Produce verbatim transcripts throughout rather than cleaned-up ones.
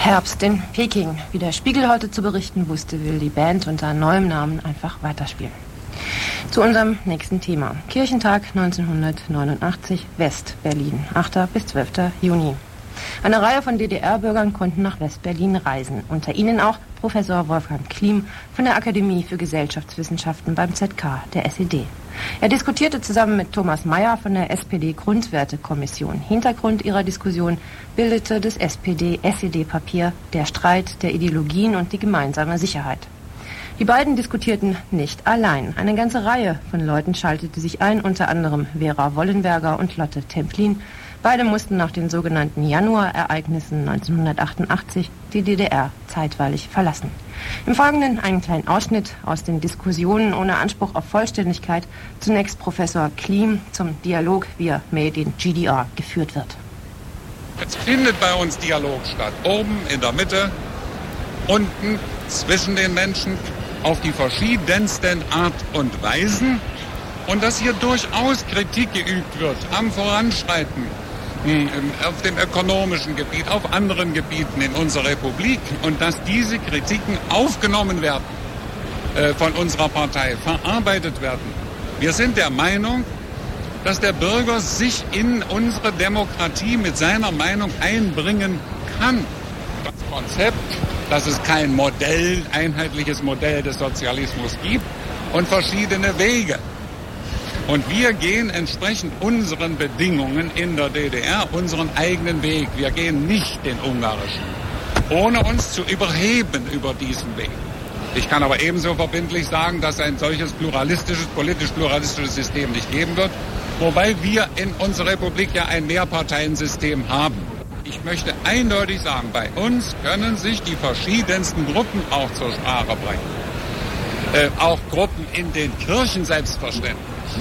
Herbst in Peking. Wie der Spiegel heute zu berichten wusste, will die Band unter neuem Namen einfach weiterspielen. Zu unserem nächsten Thema. Kirchentag neunzehnhundertneunundachtzig, West-Berlin, achter bis zwölfter Juni. Eine Reihe von D D R-Bürgern konnten nach West-Berlin reisen. Unter ihnen auch Professor Wolfgang Kliem von der Akademie für Gesellschaftswissenschaften beim Z K, der S E D. Er diskutierte zusammen mit Thomas Mayer von der S P D-Grundwertekommission. Hintergrund ihrer Diskussion bildete das S P D-S E D-Papier Der Streit der Ideologien und die gemeinsame Sicherheit. Die beiden diskutierten nicht allein. Eine ganze Reihe von Leuten schaltete sich ein, unter anderem Vera Wollenberger und Lotte Templin. Beide mussten nach den sogenannten Januarereignissen neunzehnhundertachtundachtzig die D D R zeitweilig verlassen. Im Folgenden einen kleinen Ausschnitt aus den Diskussionen ohne Anspruch auf Vollständigkeit. Zunächst Professor Kliem zum Dialog, wie er Made in G D R geführt wird. Es findet bei uns Dialog statt. Oben, in der Mitte, unten, zwischen den Menschen, auf die verschiedensten Art und Weisen. Und dass hier durchaus Kritik geübt wird am Voranschreiten auf dem ökonomischen Gebiet, auf anderen Gebieten in unserer Republik und dass diese Kritiken aufgenommen werden äh, von unserer Partei, verarbeitet werden. Wir sind der Meinung, dass der Bürger sich in unsere Demokratie mit seiner Meinung einbringen kann. Das Konzept, dass es kein Modell, einheitliches Modell des Sozialismus gibt und verschiedene Wege. Und wir gehen entsprechend unseren Bedingungen in der D D R, unseren eigenen Weg. Wir gehen nicht den ungarischen, ohne uns zu überheben über diesen Weg. Ich kann aber ebenso verbindlich sagen, dass ein solches pluralistisches, politisch pluralistisches System nicht geben wird, wobei wir in unserer Republik ja ein Mehrparteiensystem haben. Ich möchte eindeutig sagen, bei uns können sich die verschiedensten Gruppen auch zur Sprache bringen. Äh, auch Gruppen in den Kirchen selbstverständlich.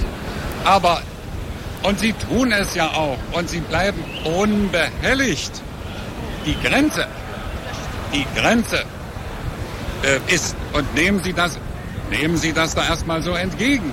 Aber, und sie tun es ja auch, und sie bleiben unbehelligt. Die Grenze, die Grenze äh, ist, und nehmen Sie das, nehmen Sie das da erstmal so entgegen.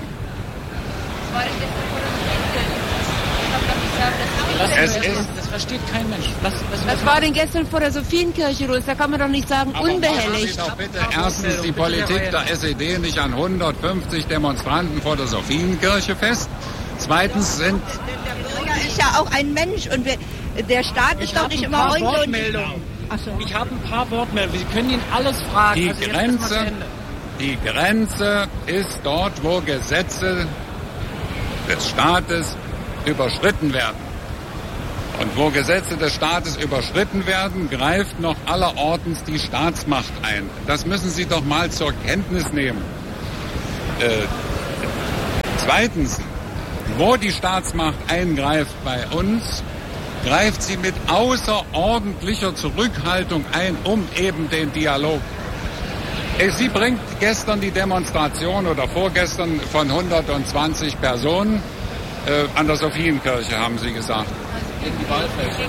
Es ist, das versteht kein Mensch. Was, was, was war denn gestern vor der Sophienkirche los? Da kann man doch nicht sagen, aber unbehelligt. Doch bitte erstens die Politik der S E D nicht an hundertfünfzig Demonstranten vor der Sophienkirche fest. Zweitens sind... Der Bürger ist ja auch ein Mensch und wir, der Staat ist ich doch nicht immer Wortmeldungen. So. Ich habe ein paar Wortmeldungen. Sie können ihn alles fragen. Die, also Grenze, die Grenze ist dort, wo Gesetze des Staates überschritten werden. Und wo Gesetze des Staates überschritten werden, greift noch allerortens die Staatsmacht ein. Das müssen Sie doch mal zur Kenntnis nehmen. Äh, zweitens, wo die Staatsmacht eingreift bei uns, greift sie mit außerordentlicher Zurückhaltung ein, um eben den Dialog. Sie bringt gestern die Demonstration oder vorgestern von hundertzwanzig Personen äh, an der Sophienkirche, haben Sie gesagt. Gegen die Wahlfälschung.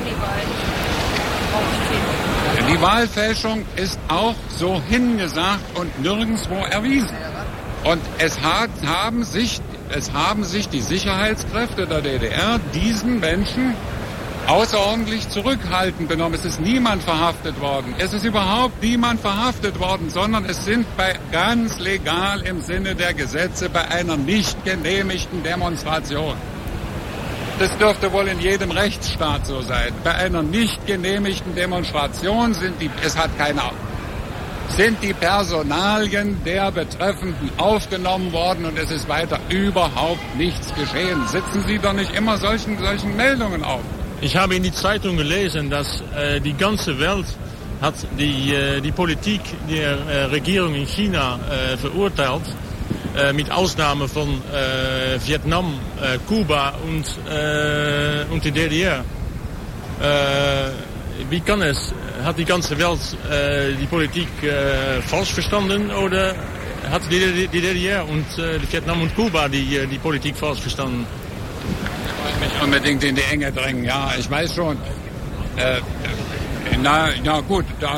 Die Wahlfälschung ist auch so hingesagt und nirgendwo erwiesen. Und es hat, haben sich, es haben sich die Sicherheitskräfte der D D R diesen Menschen außerordentlich zurückhaltend benommen. Es ist niemand verhaftet worden. Es ist überhaupt niemand verhaftet worden, sondern es sind bei ganz legal im Sinne der Gesetze bei einer nicht genehmigten Demonstration. Das dürfte wohl in jedem Rechtsstaat so sein. Bei einer nicht genehmigten Demonstration sind die, es hat keine, sind die Personalien der Betreffenden aufgenommen worden und es ist weiter überhaupt nichts geschehen. Sitzen Sie doch nicht immer solchen, solchen Meldungen auf. Ich habe in die Zeitung gelesen, dass äh, die ganze Welt hat die, äh, die Politik der äh, Regierung in China äh, verurteilt. Mit Ausnahme von äh, Vietnam, äh, Kuba und, äh, und die D D R. Äh, wie kann es? Hat die ganze Welt äh, die Politik äh, falsch verstanden oder hat die, die, die D D R und äh, Vietnam und Kuba die, die Politik falsch verstanden? Ich will mich unbedingt in die Enge drängen, ja, ich weiß schon. Äh, na, ja gut, da,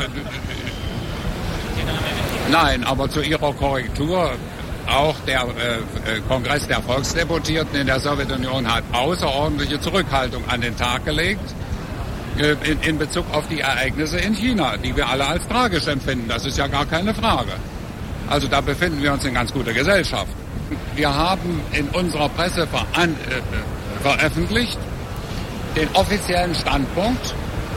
nein, aber zu Ihrer Korrektur. Auch der äh, Kongress der Volksdeputierten in der Sowjetunion hat außerordentliche Zurückhaltung an den Tag gelegt. in, in Bezug auf die Ereignisse in China, die wir alle als tragisch empfinden. Das ist ja gar keine Frage. Also da befinden wir uns in ganz guter Gesellschaft. Wir haben in unserer Presse veran, äh, veröffentlicht den offiziellen Standpunkt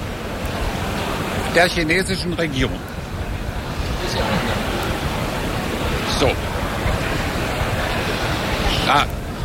der chinesischen Regierung. So. Da.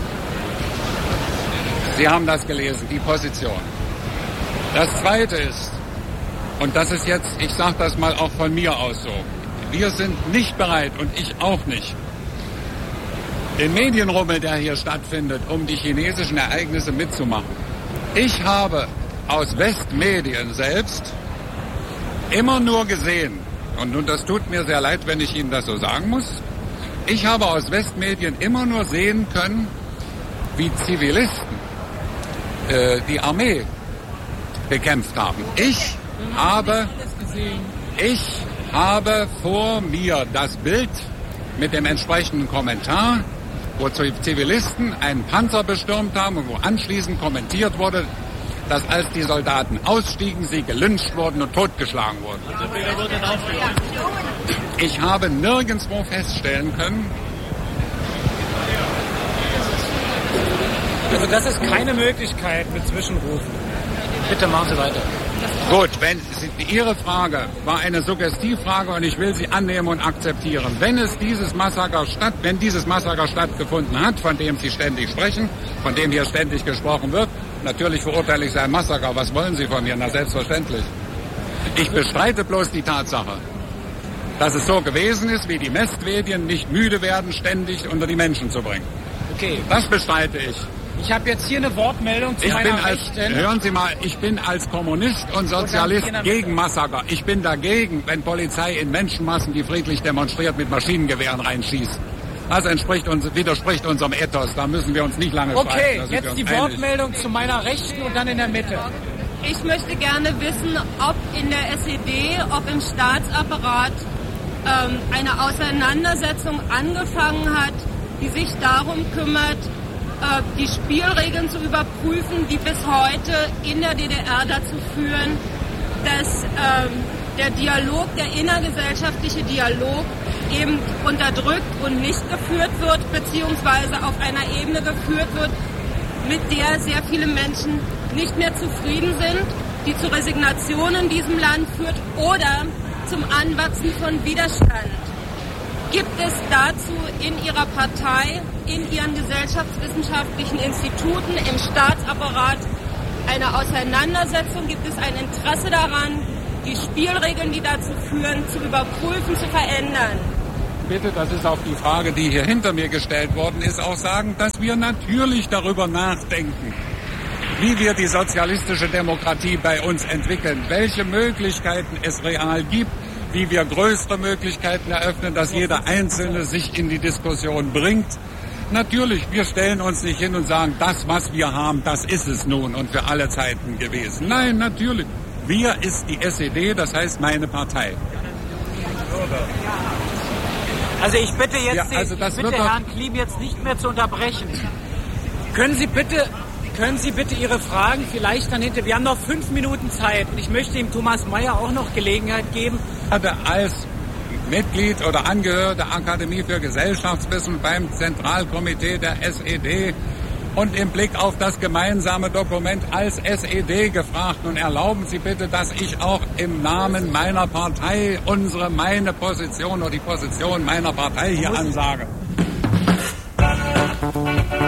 Sie haben das gelesen, die Position. Das Zweite ist, und das ist jetzt, ich sage das mal auch von mir aus so, wir sind nicht bereit, und ich auch nicht, den Medienrummel, der hier stattfindet, um die chinesischen Ereignisse mitzumachen. Ich habe aus Westmedien selbst immer nur gesehen, und nun das tut mir sehr leid, wenn ich Ihnen das so sagen muss, ich habe aus Westmedien immer nur sehen können, wie Zivilisten äh, die Armee bekämpft haben. Ich habe, ich habe vor mir das Bild mit dem entsprechenden Kommentar, wo Zivilisten einen Panzer bestürmt haben und wo anschließend kommentiert wurde, dass als die Soldaten ausstiegen, sie gelyncht wurden und totgeschlagen wurden. Ich habe nirgendwo feststellen können. Also das ist keine Möglichkeit mit Zwischenrufen. Bitte machen Sie weiter. Gut, wenn Sie, Ihre Frage war eine Suggestivfrage und ich will sie annehmen und akzeptieren. Wenn es dieses Massaker statt, wenn dieses Massaker stattgefunden hat, von dem Sie ständig sprechen, von dem hier ständig gesprochen wird, natürlich verurteile ich sein Massaker. Was wollen Sie von mir? Na, selbstverständlich. Ich bestreite bloß die Tatsache, dass es so gewesen ist, wie die Messmedien nicht müde werden, ständig unter die Menschen zu bringen. Okay. Das bestreite ich. Ich habe jetzt hier eine Wortmeldung zu ich meiner bin als, Rechten. Hören Sie mal, ich bin als Kommunist und Sozialist gegen Massaker. Ich bin dagegen, wenn Polizei in Menschenmassen, die friedlich demonstriert, mit Maschinengewehren reinschießt. Das entspricht uns, widerspricht unserem Ethos. Da müssen wir uns nicht lange okay, streiten. Okay, jetzt die einig. Wortmeldung zu meiner Rechten und dann in der Mitte. Ich möchte gerne wissen, ob in der S E D, ob im Staatsapparat ähm, eine Auseinandersetzung angefangen hat, die sich darum kümmert, äh, die Spielregeln zu überprüfen, die bis heute in der D D R dazu führen, dass ähm, der Dialog, der innergesellschaftliche Dialog eben unterdrückt und nicht geführt wird, beziehungsweise auf einer Ebene geführt wird, mit der sehr viele Menschen nicht mehr zufrieden sind, die zu Resignation in diesem Land führt oder zum Anwachsen von Widerstand. Gibt es dazu in Ihrer Partei, in Ihren gesellschaftswissenschaftlichen Instituten, im Staatsapparat eine Auseinandersetzung? Gibt es ein Interesse daran, die Spielregeln, die dazu führen, zu überprüfen, zu verändern? Bitte, das ist auf die Frage, die hier hinter mir gestellt worden ist, auch sagen, dass wir natürlich darüber nachdenken, wie wir die sozialistische Demokratie bei uns entwickeln, welche Möglichkeiten es real gibt, wie wir größere Möglichkeiten eröffnen, dass jeder Einzelne sich in die Diskussion bringt. Natürlich, wir stellen uns nicht hin und sagen, das, was wir haben, das ist es nun und für alle Zeiten gewesen. Nein, natürlich. Wir ist die S E D, das heißt meine Partei. Also ich bitte jetzt, ja, also ich bitte Herrn Klim jetzt nicht mehr zu unterbrechen. Können Sie bitte, können Sie bitte Ihre Fragen vielleicht dann hinter, wir haben noch fünf Minuten Zeit und ich möchte dem Thomas Mayer auch noch Gelegenheit geben. Als Mitglied oder Angehöriger der Akademie für Gesellschaftswissen beim Zentralkomitee der S E D und im Blick auf das gemeinsame Dokument als S E D gefragt. Nun erlauben Sie bitte, dass ich auch im Namen meiner Partei unsere, meine Position oder die Position meiner Partei hier ansage.